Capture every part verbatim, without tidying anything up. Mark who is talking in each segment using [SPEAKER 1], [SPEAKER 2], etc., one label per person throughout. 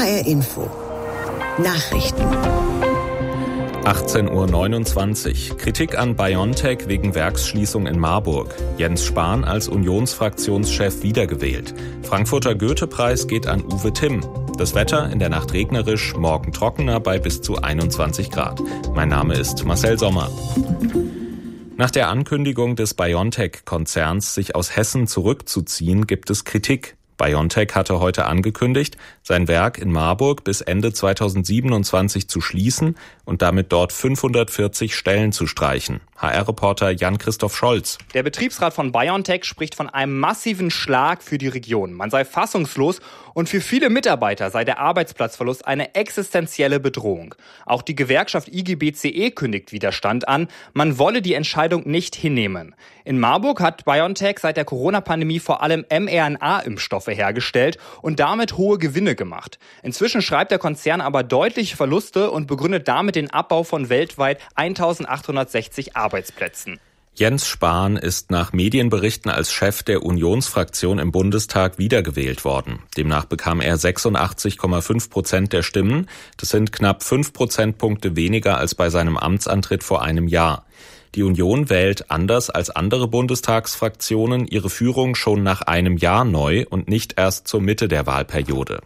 [SPEAKER 1] R Info Nachrichten.
[SPEAKER 2] achtzehn Uhr neunundzwanzig. Kritik an BioNTech wegen Werksschließung in Marburg. Jens Spahn als Unionsfraktionschef wiedergewählt. Frankfurter Goethe-Preis geht an Uwe Timm. Das Wetter in der Nacht regnerisch, morgen trockener bei bis zu einundzwanzig Grad. Mein Name ist Marcel Sommer. Nach der Ankündigung des BioNTech-Konzerns, sich aus Hessen zurückzuziehen, gibt es Kritik. BioNTech hatte heute angekündigt, sein Werk in Marburg bis Ende zweitausendsiebenundzwanzig zu schließen und damit dort fünfhundertvierzig Stellen zu streichen. H R-Reporter Jan-Christoph Scholz.
[SPEAKER 3] Der Betriebsrat von BioNTech spricht von einem massiven Schlag für die Region. Man sei fassungslos und für viele Mitarbeiter sei der Arbeitsplatzverlust eine existenzielle Bedrohung. Auch die Gewerkschaft I G B C E kündigt Widerstand an. Man wolle die Entscheidung nicht hinnehmen. In Marburg hat BioNTech seit der Corona-Pandemie vor allem mRNA-Impfstoffe hergestellt und damit hohe Gewinne gemacht. Inzwischen schreibt der Konzern aber deutliche Verluste und begründet damit den Abbau von weltweit eintausendachthundertsechzig Arbeitsplätzen.
[SPEAKER 2] Jens Spahn ist nach Medienberichten als Chef der Unionsfraktion im Bundestag wiedergewählt worden. Demnach bekam er sechsundachtzig Komma fünf Prozent der Stimmen. Das sind knapp fünf Prozentpunkte weniger als bei seinem Amtsantritt vor einem Jahr. Die Union wählt anders als andere Bundestagsfraktionen ihre Führung schon nach einem Jahr neu und nicht erst zur Mitte der Wahlperiode.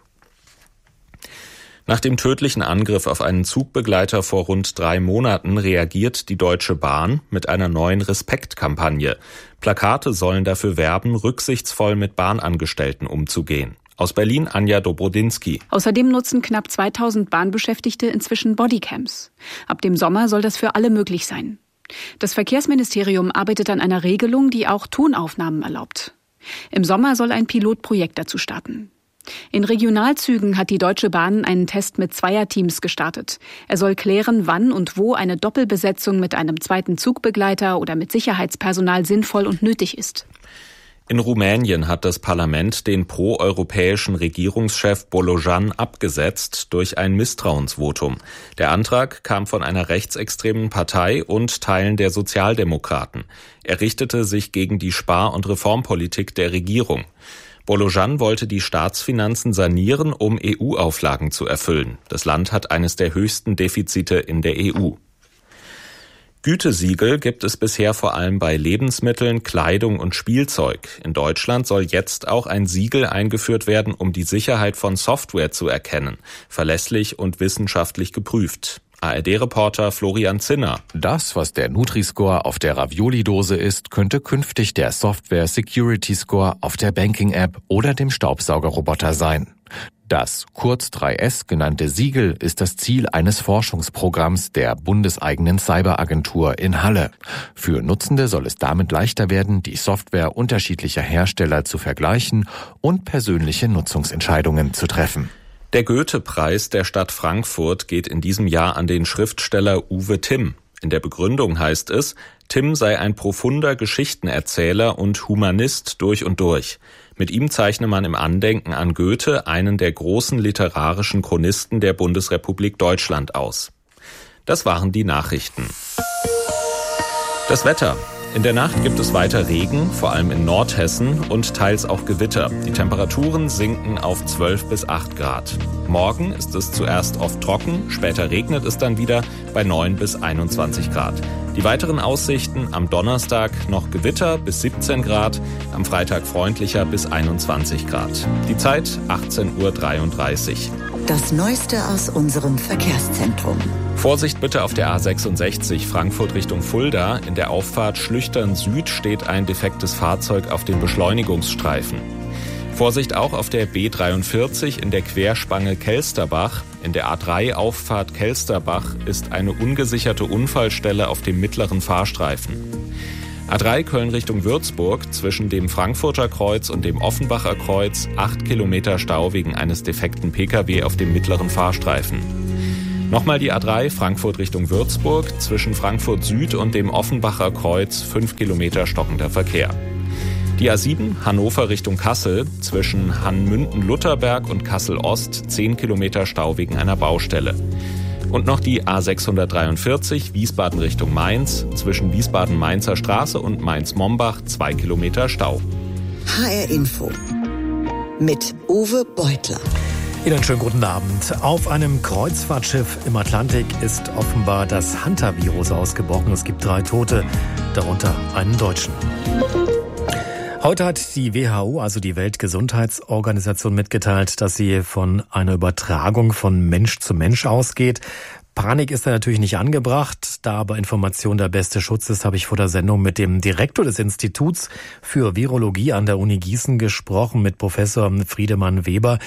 [SPEAKER 2] Nach dem tödlichen Angriff auf einen Zugbegleiter vor rund drei Monaten reagiert die Deutsche Bahn mit einer neuen Respektkampagne. Plakate sollen dafür werben, rücksichtsvoll mit Bahnangestellten umzugehen. Aus Berlin Anja Dobrodinsky.
[SPEAKER 4] Außerdem nutzen knapp zweitausend Bahnbeschäftigte inzwischen Bodycams. Ab dem Sommer soll das für alle möglich sein. Das Verkehrsministerium arbeitet an einer Regelung, die auch Tonaufnahmen erlaubt. Im Sommer soll ein Pilotprojekt dazu starten. In Regionalzügen hat die Deutsche Bahn einen Test mit Zweierteams gestartet. Er soll klären, wann und wo eine Doppelbesetzung mit einem zweiten Zugbegleiter oder mit Sicherheitspersonal sinnvoll und nötig ist.
[SPEAKER 2] In Rumänien hat das Parlament den proeuropäischen Regierungschef Bolojan abgesetzt durch ein Misstrauensvotum. Der Antrag kam von einer rechtsextremen Partei und Teilen der Sozialdemokraten. Er richtete sich gegen die Spar- und Reformpolitik der Regierung. Bolojan wollte die Staatsfinanzen sanieren, um E U-Auflagen zu erfüllen. Das Land hat eines der höchsten Defizite in der E U. Gütesiegel gibt es bisher vor allem bei Lebensmitteln, Kleidung und Spielzeug. In Deutschland soll jetzt auch ein Siegel eingeführt werden, um die Sicherheit von Software zu erkennen. Verlässlich und wissenschaftlich geprüft. A R D-Reporter Florian Zinner.
[SPEAKER 5] Das, was der Nutri-Score auf der Ravioli-Dose ist, könnte künftig der Software Security Score auf der Banking-App oder dem Staubsaugerroboter sein. Das kurz drei S genannte Siegel ist das Ziel eines Forschungsprogramms der bundeseigenen Cyberagentur in Halle. Für Nutzende soll es damit leichter werden, die Software unterschiedlicher Hersteller zu vergleichen und persönliche Nutzungsentscheidungen zu treffen.
[SPEAKER 2] Der Goethe-Preis der Stadt Frankfurt geht in diesem Jahr an den Schriftsteller Uwe Timm. In der Begründung heißt es, Timm sei ein profunder Geschichtenerzähler und Humanist durch und durch. Mit ihm zeichne man im Andenken an Goethe einen der großen literarischen Chronisten der Bundesrepublik Deutschland aus. Das waren die Nachrichten. Das Wetter. In der Nacht gibt es weiter Regen, vor allem in Nordhessen und teils auch Gewitter. Die Temperaturen sinken auf zwölf bis acht Grad. Morgen ist es zuerst oft trocken, später regnet es dann wieder bei neun bis einundzwanzig Grad. Die weiteren Aussichten: am Donnerstag noch Gewitter bis siebzehn Grad, am Freitag freundlicher bis einundzwanzig Grad. Die Zeit achtzehn Uhr dreiunddreißig.
[SPEAKER 1] Das Neueste aus unserem Verkehrszentrum.
[SPEAKER 2] Vorsicht bitte auf der A sechsundsechzig Frankfurt Richtung Fulda. In der Auffahrt Schlüchtern Süd steht ein defektes Fahrzeug auf dem Beschleunigungsstreifen. Vorsicht auch auf der B dreiundvierzig in der Querspange Kelsterbach. In der A drei Auffahrt Kelsterbach ist eine ungesicherte Unfallstelle auf dem mittleren Fahrstreifen. A drei Köln Richtung Würzburg zwischen dem Frankfurter Kreuz und dem Offenbacher Kreuz acht Kilometer Stau wegen eines defekten Pkw auf dem mittleren Fahrstreifen. Nochmal die A drei Frankfurt Richtung Würzburg zwischen Frankfurt Süd und dem Offenbacher Kreuz fünf Kilometer stockender Verkehr. Die A sieben Hannover Richtung Kassel zwischen Hannmünden-Lutherberg und Kassel-Ost zehn Kilometer Stau wegen einer Baustelle. Und noch die A sechshundertdreiundvierzig Wiesbaden Richtung Mainz zwischen Wiesbaden-Mainzer Straße und Mainz-Mombach zwei Kilometer Stau.
[SPEAKER 1] H R Info mit Uwe Beutler.
[SPEAKER 6] Ihnen schönen guten Abend. Auf einem Kreuzfahrtschiff im Atlantik ist offenbar das Hantavirus ausgebrochen. Es gibt drei Tote, darunter einen Deutschen. Heute hat die W H O, also die Weltgesundheitsorganisation, mitgeteilt, dass sie von einer Übertragung von Mensch zu Mensch ausgeht. Panik ist da natürlich nicht angebracht. Da aber Information der beste Schutz ist, habe ich vor der Sendung mit dem Direktor des Instituts für Virologie an der Uni Gießen gesprochen, mit Professor Friedemann Weber.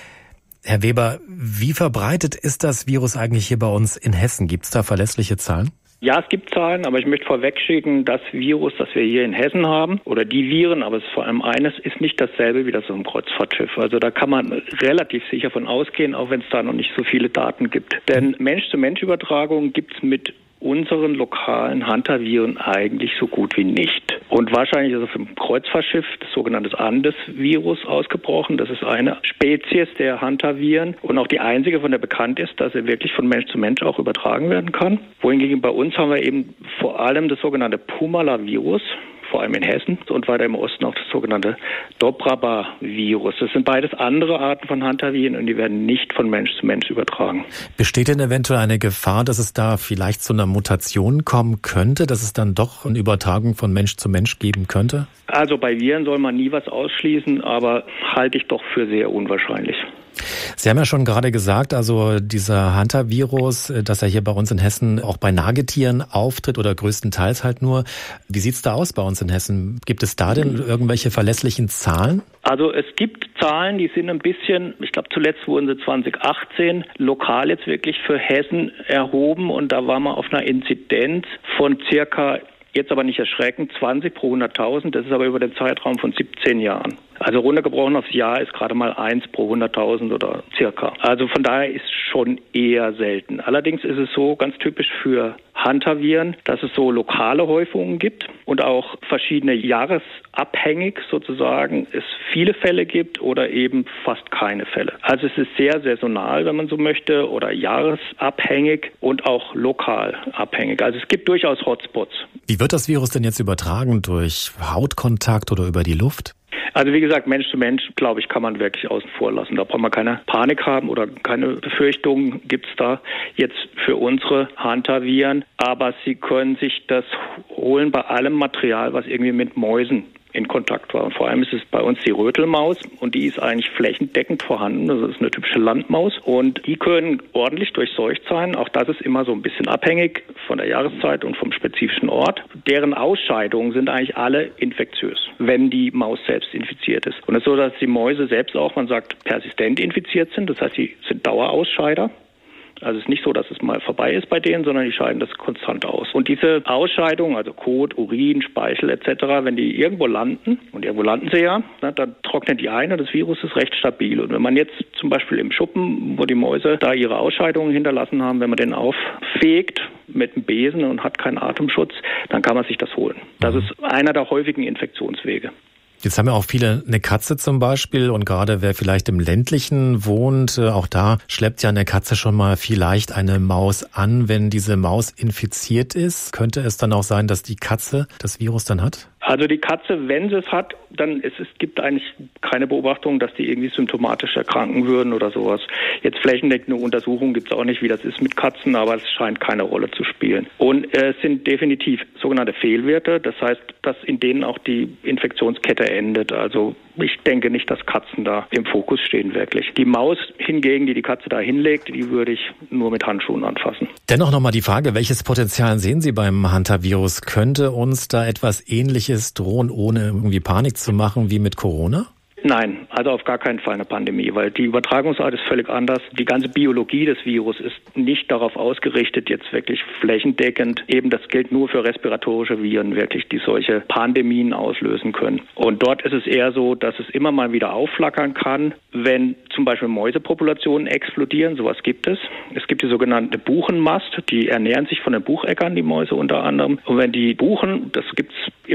[SPEAKER 6] Herr Weber, wie verbreitet ist das Virus eigentlich hier bei uns in Hessen? Gibt es da verlässliche Zahlen?
[SPEAKER 7] Ja, es gibt Zahlen, aber ich möchte vorwegschicken, das Virus, das wir hier in Hessen haben, oder die Viren, aber es ist vor allem eines, ist nicht dasselbe wie das auf dem Kreuzfahrtschiff. Also da kann man relativ sicher von ausgehen, auch wenn es da noch nicht so viele Daten gibt. Denn Mensch-zu-Mensch-Übertragung gibt es mit unseren lokalen Hantaviren eigentlich so gut wie nicht. Und wahrscheinlich ist auf dem Kreuzfahrtschiff das sogenannte Andes-Virus ausgebrochen. Das ist eine Spezies der Hantaviren und auch die einzige, von der bekannt ist, dass er wirklich von Mensch zu Mensch auch übertragen werden kann. Wohingegen bei uns haben wir eben vor allem das sogenannte Pumala-Virus, vor allem in Hessen, und weiter im Osten auch das sogenannte Dobraba-Virus. Das sind beides andere Arten von Hantaviren und die werden nicht von Mensch zu Mensch übertragen.
[SPEAKER 6] Besteht denn eventuell eine Gefahr, dass es da vielleicht zu einer Mutation kommen könnte, dass es dann doch eine Übertragung von Mensch zu Mensch geben könnte?
[SPEAKER 7] Also bei Viren soll man nie was ausschließen, aber halte ich doch für sehr unwahrscheinlich.
[SPEAKER 6] Sie haben ja schon gerade gesagt, also dieser Hantavirus, dass er hier bei uns in Hessen auch bei Nagetieren auftritt oder größtenteils halt nur. Wie sieht's da aus bei uns in Hessen? Gibt es da denn irgendwelche verlässlichen Zahlen?
[SPEAKER 7] Also es gibt Zahlen, die sind ein bisschen, ich glaube zuletzt wurden sie zwanzig achtzehn lokal jetzt wirklich für Hessen erhoben und da waren wir auf einer Inzidenz von circa, jetzt aber nicht erschreckend, zwanzig pro hunderttausend. Das ist aber über den Zeitraum von siebzehn Jahren. Also runtergebrochen aufs Jahr ist gerade mal eins pro hunderttausend oder circa. Also von daher ist schon eher selten. Allerdings ist es so ganz typisch für Hantaviren, dass es so lokale Häufungen gibt und auch verschiedene jahresabhängig sozusagen es viele Fälle gibt oder eben fast keine Fälle. Also es ist sehr saisonal, wenn man so möchte, oder jahresabhängig und auch lokal abhängig. Also es gibt durchaus Hotspots.
[SPEAKER 6] Wie wird das Virus denn jetzt übertragen? Durch Hautkontakt oder über die Luft?
[SPEAKER 7] Also wie gesagt, Mensch zu Mensch, glaube ich, kann man wirklich außen vor lassen. Da braucht man keine Panik haben oder keine Befürchtungen gibt es da jetzt für unsere Hantaviren. Aber Sie können sich das holen bei allem Material, was irgendwie mit Mäusen in Kontakt war. Und vor allem ist es bei uns die Rötelmaus und die ist eigentlich flächendeckend vorhanden. Das ist eine typische Landmaus und die können ordentlich durchseucht sein. Auch das ist immer so ein bisschen abhängig von der Jahreszeit und vom spezifischen Ort. Deren Ausscheidungen sind eigentlich alle infektiös, wenn die Maus selbst infiziert ist. Und es ist so, dass die Mäuse selbst auch, man sagt, persistent infiziert sind. Das heißt, sie sind Dauerausscheider. Also es ist nicht so, dass es mal vorbei ist bei denen, sondern die scheiden das konstant aus. Und diese Ausscheidungen, also Kot, Urin, Speichel et cetera, wenn die irgendwo landen, und irgendwo landen sie ja, ne, dann trocknet die ein und das Virus ist recht stabil. Und wenn man jetzt zum Beispiel im Schuppen, wo die Mäuse da ihre Ausscheidungen hinterlassen haben, wenn man den auffegt mit einem Besen und hat keinen Atemschutz, dann kann man sich das holen. Das ist einer der häufigen Infektionswege.
[SPEAKER 6] Jetzt haben ja auch viele eine Katze zum Beispiel und gerade wer vielleicht im ländlichen wohnt, auch da schleppt ja eine Katze schon mal vielleicht eine Maus an. Wenn diese Maus infiziert ist, könnte es dann auch sein, dass die Katze das Virus dann hat?
[SPEAKER 7] Also die Katze, wenn sie es hat, dann es, es gibt eigentlich keine Beobachtung, dass die irgendwie symptomatisch erkranken würden oder sowas. Jetzt flächendeckende Untersuchungen gibt es auch nicht, wie das ist mit Katzen, aber es scheint keine Rolle zu spielen. Und äh, es sind definitiv sogenannte Fehlwirte, das heißt, dass in denen auch die Infektionskette endet. Also ich denke nicht, dass Katzen da im Fokus stehen wirklich. Die Maus hingegen, die die Katze da hinlegt, die würde ich nur mit Handschuhen anfassen.
[SPEAKER 6] Dennoch nochmal die Frage, welches Potenzial sehen Sie beim Hantavirus? Könnte uns da etwas Ähnliches drohen, ohne irgendwie Panik zu machen wie mit Corona?
[SPEAKER 7] Nein, also auf gar keinen Fall eine Pandemie, weil die Übertragungsart ist völlig anders. Die ganze Biologie des Virus ist nicht darauf ausgerichtet, jetzt wirklich flächendeckend. Eben das gilt nur für respiratorische Viren wirklich, die solche Pandemien auslösen können. Und dort ist es eher so, dass es immer mal wieder aufflackern kann, wenn zum Beispiel Mäusepopulationen explodieren. Sowas gibt es. Es gibt die sogenannte Buchenmast, die ernähren sich von den Bucheckern, die Mäuse unter anderem. Und wenn die Buchen, das gibt es